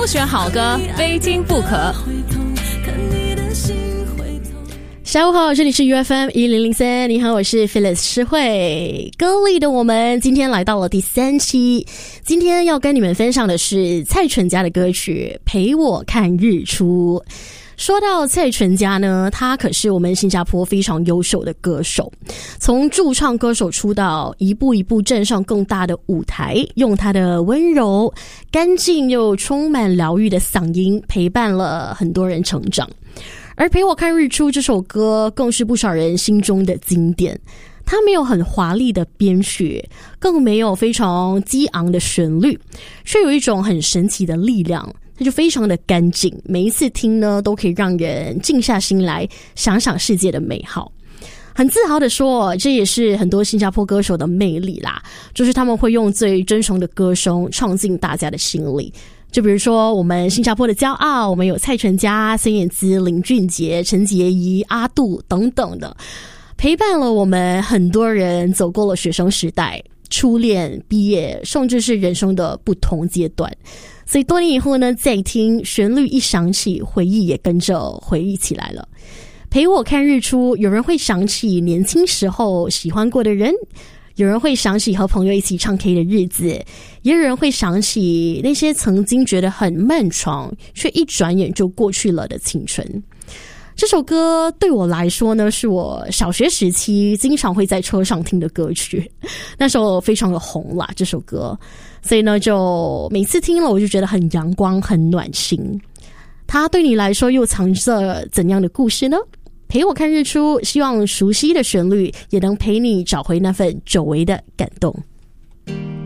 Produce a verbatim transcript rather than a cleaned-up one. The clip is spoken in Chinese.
挑选好歌，非听不可。 下午好，这里是 U F M 一零零三，你好，我是 Phyllis 诗慧。歌里的我们今天来到了第三期，今天要跟你们分享的是蔡淳佳的歌曲《陪我看日出》。说到蔡淳佳呢，他可是我们新加坡非常优秀的歌手，从驻唱歌手出道，一步一步站上更大的舞台，用他的温柔、干净又充满疗愈的嗓音陪伴了很多人成长。而《陪我看日出》这首歌更是不少人心中的经典，它没有很华丽的编曲，更没有非常激昂的旋律，却有一种很神奇的力量，它就非常的干净，每一次听呢都可以让人静下心来想想世界的美好。很自豪的说，这也是很多新加坡歌手的魅力啦，就是他们会用最真诚的歌声唱进大家的心里。就比如说我们新加坡的骄傲，我们有蔡淳佳、孙燕姿、林俊杰、陈洁仪、阿杜等等的，陪伴了我们很多人走过了学生时代、初恋、毕业，甚至是人生的不同阶段。所以多年以后呢，再听旋律一响起，回忆也跟着回忆起来了。陪我看日出，有人会想起年轻时候喜欢过的人，有人会想起和朋友一起唱 K 的日子，也有人会想起那些曾经觉得很漫长却一转眼就过去了的青春。这首歌对我来说呢，是我小学时期经常会在车上听的歌曲，那时候非常的红啦这首歌，所以呢就每次听了我就觉得很阳光很暖心。它对你来说又藏着怎样的故事呢？陪我看日出，希望熟悉的旋律也能陪你找回那份久违的感动。